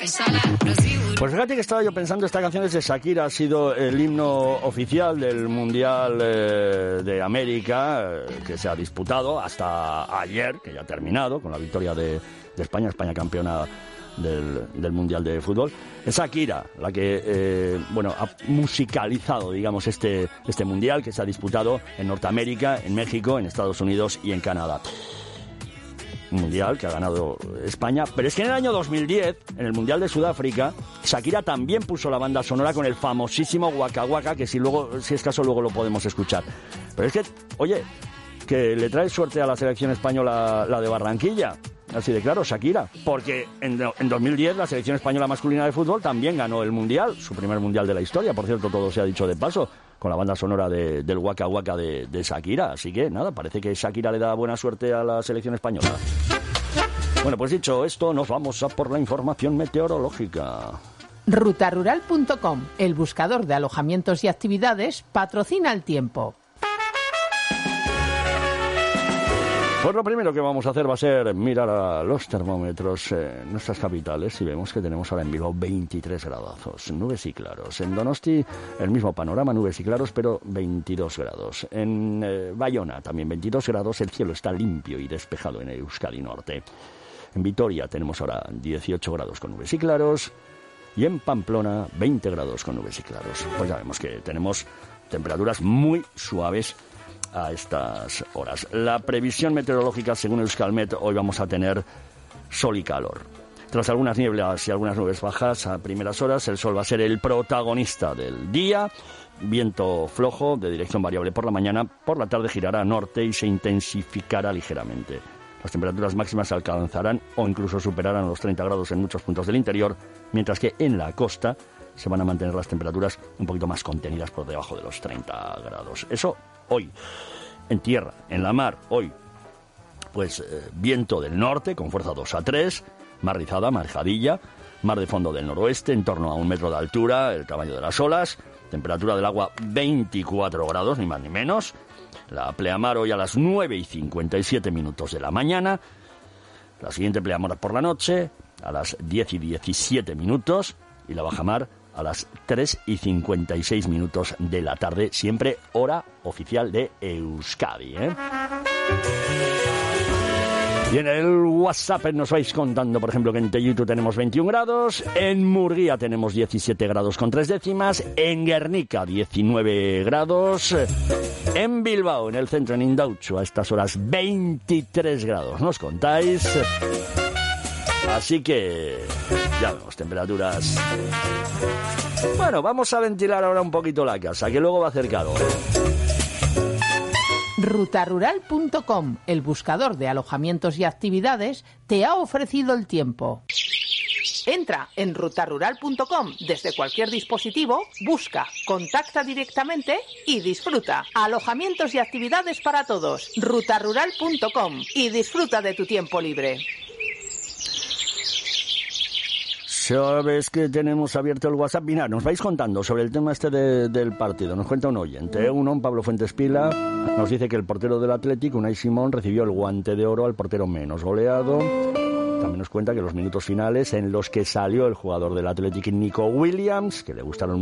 Pues fíjate que estaba yo pensando, esta canción es de Shakira, ha sido el himno oficial del Mundial de América, que se ha disputado hasta ayer, que ya ha terminado, con la victoria de España campeona del Mundial de Fútbol. Es Shakira la que ha musicalizado, digamos, este Mundial que se ha disputado en Norteamérica, en México, en Estados Unidos y en Canadá. Un Mundial que ha ganado España, pero es que en el año 2010, en el Mundial de Sudáfrica, Shakira también puso la banda sonora con el famosísimo Waka Waka, que si es caso luego lo podemos escuchar. Pero es que, oye, que le trae suerte a la selección española la de Barranquilla. Así de claro, Shakira, porque en 2010 la selección española masculina de fútbol también ganó el Mundial, su primer Mundial de la historia, por cierto, todo se ha dicho de paso, con la banda sonora del Waka Waka de Shakira. Así que nada, parece que Shakira le da buena suerte a la selección española. Bueno, pues dicho esto, nos vamos a por la información meteorológica. Rutarural.com, el buscador de alojamientos y actividades, patrocina el tiempo. Pues lo primero que vamos a hacer va a ser mirar a los termómetros en nuestras capitales y vemos que tenemos ahora en Bilbao 23 gradazos, nubes y claros. En Donosti el mismo panorama, nubes y claros, pero 22 grados. En Bayona también 22 grados, el cielo está limpio y despejado en Euskadi Norte. En Vitoria tenemos ahora 18 grados con nubes y claros y en Pamplona 20 grados con nubes y claros. Pues ya vemos que tenemos temperaturas muy suaves a estas horas. La previsión meteorológica, según Euskalmet, hoy vamos a tener sol y calor. Tras algunas nieblas y algunas nubes bajas a primeras horas, el sol va a ser el protagonista del día. Viento flojo de dirección variable por la mañana, por la tarde girará a norte y se intensificará ligeramente. Las temperaturas máximas alcanzarán o incluso superarán los 30 grados en muchos puntos del interior, mientras que en la costa se van a mantener las temperaturas un poquito más contenidas por debajo de los 30 grados. Eso hoy. En tierra, en la mar, hoy, pues viento del norte con fuerza 2 a 3, mar rizada, marejadilla, mar de fondo del noroeste, en torno a 1 metro de altura, el tamaño de las olas, temperatura del agua 24 grados, ni más ni menos. La pleamar hoy a las 9:57 de la mañana, la siguiente pleamar por la noche a las 10:17 y la bajamar a las 3:56 de la tarde, siempre hora oficial de Euskadi, ¿eh? Y en el WhatsApp nos vais contando, por ejemplo, que en Tellitu tenemos 21 grados, en Murguía tenemos 17 grados con 3 décimas, en Guernica 19 grados, en Bilbao, en el centro, en Indautxu, a estas horas 23 grados, nos contáis. Así que ya vemos temperaturas. Bueno, vamos a ventilar ahora un poquito la casa, que luego va a hacer calor. Rutarural.com, el buscador de alojamientos y actividades, te ha ofrecido el tiempo. Entra en rutarural.com desde cualquier dispositivo, busca, contacta directamente y disfruta. Alojamientos y actividades para todos. Rutarural.com y disfruta de tu tiempo libre. Sabes que tenemos abierto el WhatsApp. Mira, nos vais contando sobre el tema del partido. Nos cuenta un oyente, Pablo Fuentes Pila. Nos dice que el portero del Atlético, Unai Simón, recibió el guante de oro al portero menos goleado. También nos cuenta que los minutos finales en los que salió el jugador del Atlético, Nico Williams, que le gustaron